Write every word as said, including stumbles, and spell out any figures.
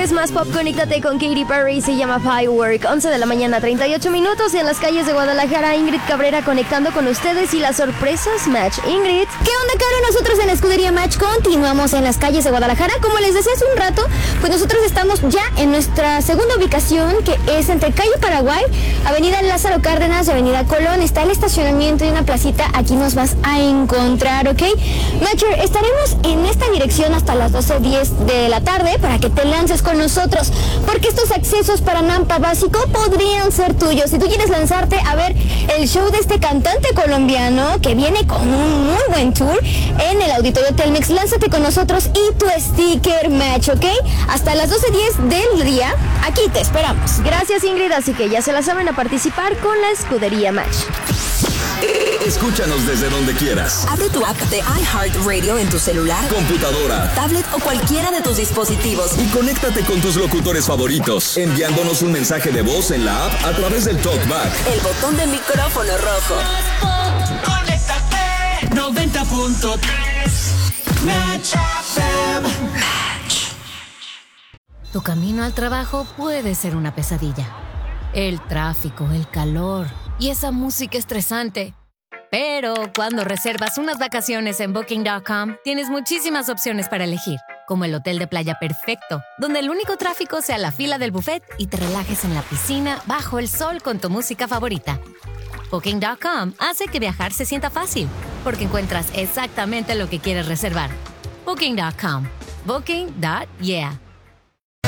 es más pop, conéctate con Katy Perry, se llama Firework. once de la mañana, treinta y ocho minutos, y en las calles de Guadalajara, Ingrid Cabrera conectando con ustedes y las sorpresas Match. Ingrid. ¿Qué onda, Caro? Nosotros en la Escudería Match continuamos en las calles de Guadalajara. Como les decía hace un rato, pues nosotros estamos ya en nuestra segunda ubicación, que es entre Calle Paraguay, Avenida Lázaro Cárdenas y Avenida Colón. Está el estacionamiento y una placita, aquí nos vas a encontrar, ¿ok? Matcher, estaremos en esta dirección hasta las doce diez de la tarde para que te lances con nosotros, porque estos accesos para Nampa Básico podrían ser tuyos. Si tú quieres lanzarte a ver el show de este cantante colombiano que viene con un muy buen tour en el Auditorio Telmex, lánzate con nosotros y tu sticker match, ¿ok? Hasta las doce diez del día, aquí te esperamos. Gracias, Ingrid, así que ya se la saben, a participar con la Escudería Match. Escúchanos desde donde quieras. Abre tu app de iHeartRadio en tu celular, computadora, tablet o cualquiera de tus dispositivos y conéctate con tus locutores favoritos, enviándonos un mensaje de voz en la app a través del TalkBack, el botón de micrófono rojo. Conéctate noventa punto tres Match F M. Match. Tu camino al trabajo puede ser una pesadilla. El tráfico, el calor y esa música estresante. Pero cuando reservas unas vacaciones en Booking punto com, tienes muchísimas opciones para elegir, como el hotel de playa perfecto, donde el único tráfico sea la fila del buffet y te relajes en la piscina bajo el sol con tu música favorita. Booking punto com hace que viajar se sienta fácil, porque encuentras exactamente lo que quieres reservar. Booking punto com. Booking. Yeah.